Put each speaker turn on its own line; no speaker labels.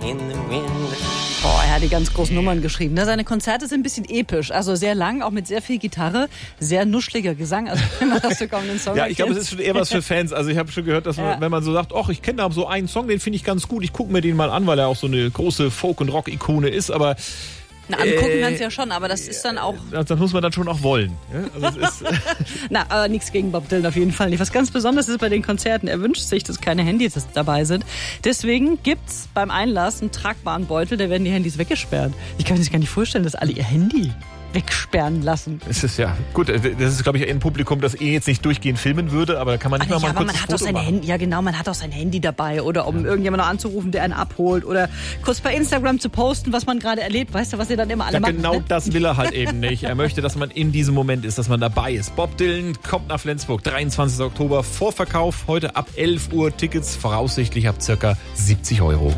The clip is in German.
in the wind.
Boah, er hat die ganz großen Nummern geschrieben. Ne? Seine Konzerte sind ein bisschen episch, also sehr lang, auch mit sehr viel Gitarre, sehr nuschliger Gesang. Also wenn man das kommenden Song
Ja, ich glaube, es ist schon eher was für Fans. Also ich habe schon gehört, dass man, wenn man so sagt, ach, ich kenne da so einen Song, den finde ich ganz gut, ich gucke mir den mal an, weil er auch so eine große Folk- und Rock-Ikone ist, aber
Na, angucken kannst du ja schon, aber das ist dann auch...
Das muss man dann schon auch wollen. Ja? Also es ist
Na, aber nichts gegen Bob Dylan auf jeden Fall nicht. Was ganz Besonderes ist bei den Konzerten, er wünscht sich, dass keine Handys dabei sind. Deswegen gibt's beim Einlass einen tragbaren Beutel, da werden die Handys weggesperrt. Ich kann mir das gar nicht vorstellen, dass alle ihr Handy wegsperren lassen.
es ist ja gut, das ist, glaube ich, ein Publikum, das jetzt nicht durchgehend filmen würde, aber da kann man nicht mal ein kurzes Foto machen.
Handy, ja genau, man hat auch sein Handy dabei oder um irgendjemanden noch anzurufen, der einen abholt oder kurz bei Instagram zu posten, was man gerade erlebt. Weißt du, was ihr dann immer alle machen?
Genau,
ne?
das will er halt eben nicht. Er möchte, dass man in diesem Moment ist, dass man dabei ist. Bob Dylan kommt nach Flensburg, 23. Oktober, Vorverkauf, heute ab 11 Uhr, Tickets voraussichtlich ab circa 70 €.